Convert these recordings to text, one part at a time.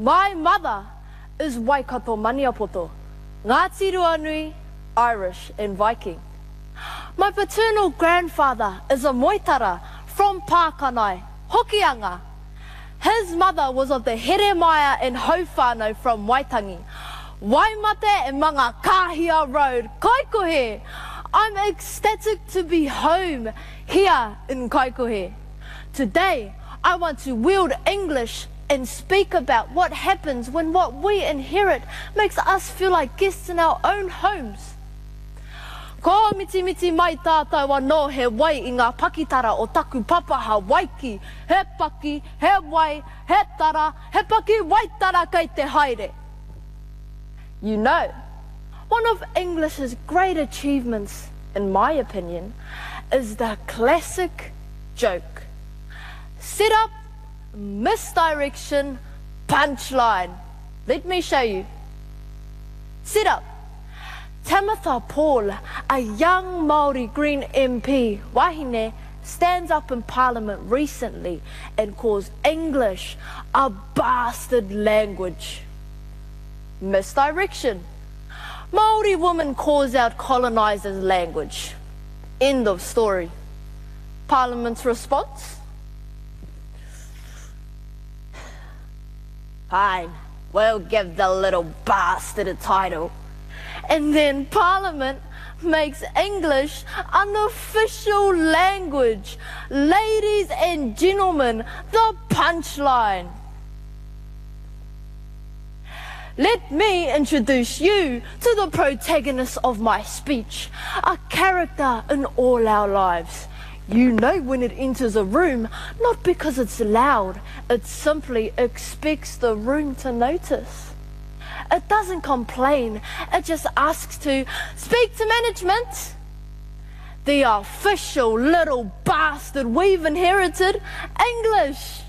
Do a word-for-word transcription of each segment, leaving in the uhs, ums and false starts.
My mother is Waikato Maniapoto, Ngāti Ruanui, Irish and Viking. My paternal grandfather is a Moitara from Pākanai, Hokianga. His mother was of the Heremaia and Hauwhānau from Waitangi. Waimate and Manga Kahia Road, Kaikohe. I'm ecstatic to be home here in Kaikohe. Today, I want to wield English and speak about what happens when what we inherit makes us feel like guests in our own homes. Ko miti miti mai tātou anō he wai i ngā pakitara o taku papaha waiki, he paki, he wai, he tara, he paki waitara kei te haere. You know, one of English's great achievements, in my opinion, is the classic joke. Set up, misdirection, punchline. Let me show you. Set up. Tamitha Paul, a young Māori Green M P, wahine, stands up in Parliament recently and calls English a bastard language. Misdirection. Māori woman calls out colonisers' language. End of story. Parliament's response? Fine, we'll give the little bastard a title. And then Parliament makes English an official language. Ladies and gentlemen, the punchline. Let me introduce you to the protagonist of my speech, a character in all our lives. You know when it enters a room, not because it's loud, it simply expects the room to notice. It doesn't complain, it just asks to speak to management. The official little bastard we've inherited, English.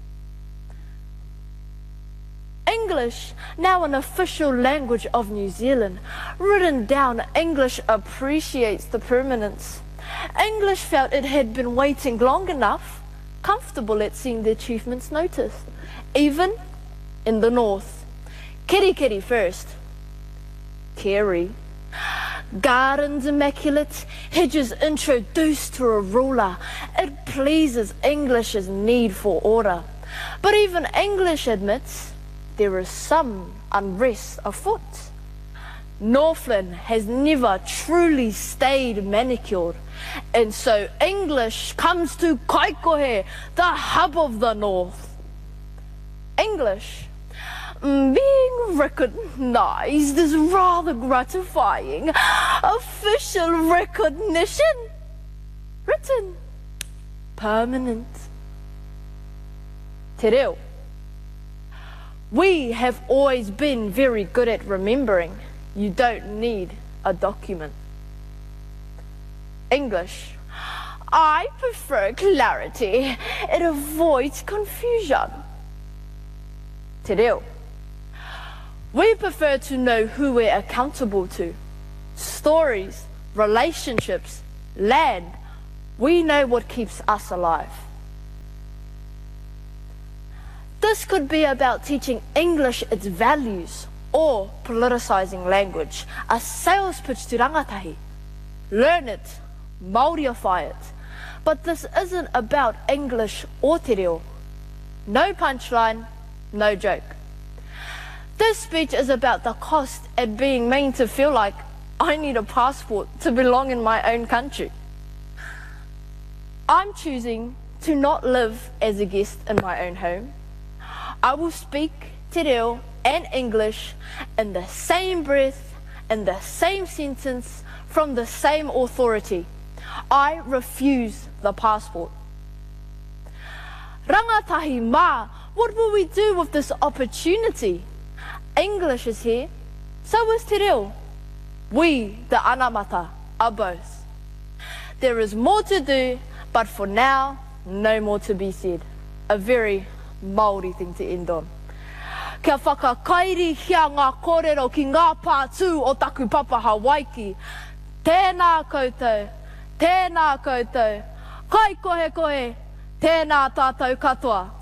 English, now an official language of New Zealand. Written down, English appreciates the permanence. English felt it had been waiting long enough, comfortable at seeing the achievements noticed, even in the north. Kiri kiri first. Kerry. Gardens immaculate, hedges introduced to a ruler. It pleases English's need for order. But even English admits there is some unrest afoot. Northland has never truly stayed manicured, and so English comes to Kaikohe, the hub of the north. English, being recognized is rather gratifying. Official recognition. Written. Permanent. Te reo. We have always been very good at remembering. You don't need a document. English. I prefer clarity. It avoids confusion. Te reo. We prefer to know who we're accountable to. Stories, relationships, land. We know what keeps us alive. This could be about teaching English its values or politicising language. A sales pitch to rangatahi. Learn it, Māorify it. But this isn't about English or te reo. No punchline, no joke. This speech is about the cost at being made to feel like I need a passport to belong in my own country. I'm choosing to not live as a guest in my own home. I will speak te reo and English in the same breath, in the same sentence, from the same authority. I refuse the passport. Rangatahi mā, what will we do with this opportunity? English is here, so is te reo. We, the anamata, are both. There is more to do, but for now, no more to be said. A very Māori thing to end on. Kia whakakairi hia ngā kōrero ki ngā pātū o taku papaha waiki. Tēnā koutou, tēnā koutou, kai kohe kohe, tēnā tātou katoa.